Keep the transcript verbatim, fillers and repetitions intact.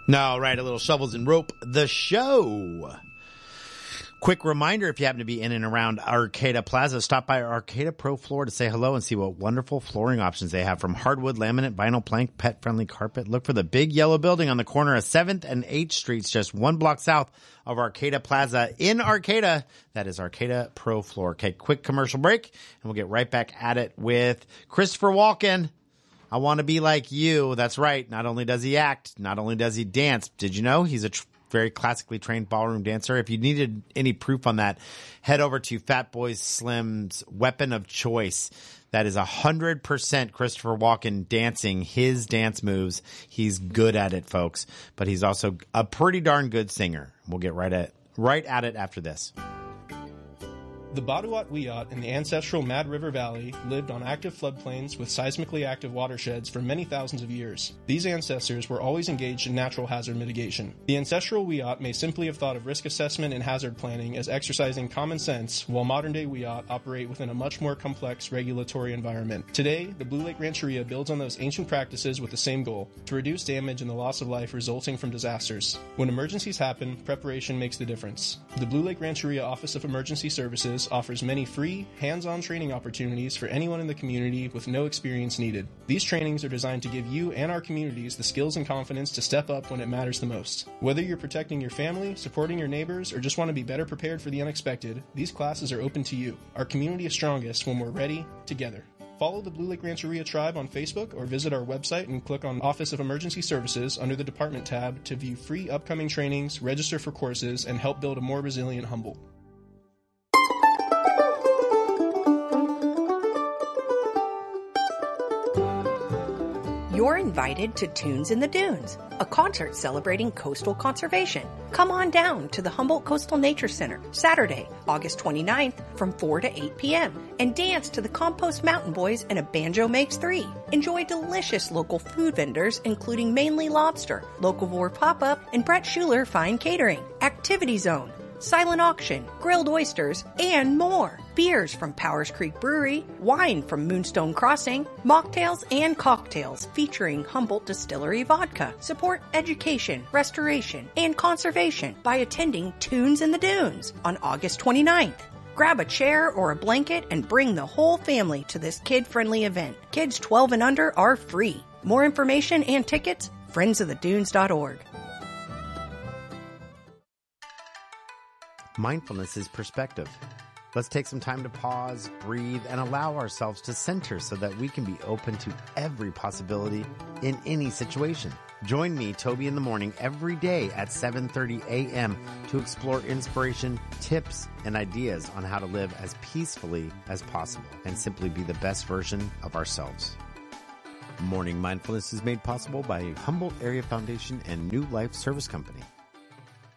No, right, a little Shovels and Rope, the show. Quick reminder, if you happen to be in and around Arcata Plaza, stop by Arcata Pro Floor to say hello and see what wonderful flooring options they have, from hardwood, laminate, vinyl plank, pet-friendly carpet. Look for the big yellow building on the corner of seventh and eighth Streets, just one block south of Arcata Plaza in Arcata. That is Arcata Pro Floor. Okay, quick commercial break, and we'll get right back at it with Christopher Walken. I want to be like you. That's right. Not only does he act, not only does he dance. Did you know he's a tr- very classically trained ballroom dancer? If you needed any proof on that, head over to Fatboy Slim's Weapon of Choice. That is one hundred percent Christopher Walken dancing his dance moves. He's good at it, folks. But he's also a pretty darn good singer. We'll get right at, right at it after this. The Baduat Wiyot in the ancestral Mad River Valley lived on active floodplains with seismically active watersheds for many thousands of years. These ancestors were always engaged in natural hazard mitigation. The ancestral Wiyot may simply have thought of risk assessment and hazard planning as exercising common sense, while modern-day Wiyot operate within a much more complex regulatory environment. Today, the Blue Lake Rancheria builds on those ancient practices with the same goal: to reduce damage and the loss of life resulting from disasters. When emergencies happen, preparation makes the difference. The Blue Lake Rancheria Office of Emergency Services offers many free, hands-on training opportunities for anyone in the community with no experience needed. These trainings are designed to give you and our communities the skills and confidence to step up when it matters the most. Whether you're protecting your family, supporting your neighbors, or just want to be better prepared for the unexpected, these classes are open to you. Our community is strongest when we're ready, together. Follow the Blue Lake Rancheria Tribe on Facebook or visit our website and click on Office of Emergency Services under the Department tab to view free upcoming trainings, register for courses, and help build a more resilient Humboldt. You're invited to Tunes in the Dunes, a concert celebrating coastal conservation. Come on down to the Humboldt Coastal Nature Center Saturday, August twenty-ninth from four to eight p.m. and dance to the Compost Mountain Boys and A Banjo Makes Three. Enjoy delicious local food vendors including Mainly Lobster, Locavore Pop-Up, and Brett Schuler Fine Catering. Activity Zone, silent auction, grilled oysters, and more. Beers from Powers Creek Brewery, wine from Moonstone Crossing, mocktails and cocktails featuring Humboldt Distillery vodka. Support education, restoration, and conservation by attending Tunes in the Dunes on August twenty-ninth. Grab a chair or a blanket and bring the whole family to this kid-friendly event. Kids twelve and under are free. More information and tickets, friends of the dunes dot org. Mindfulness is perspective. Let's take some time to pause, breathe, and allow ourselves to center so that we can be open to every possibility in any situation. Join me, Toby, in the morning every day at seven thirty a.m. to explore inspiration, tips, and ideas on how to live as peacefully as possible and simply be the best version of ourselves. Morning Mindfulness is made possible by Humboldt Area Foundation and New Life Service Company.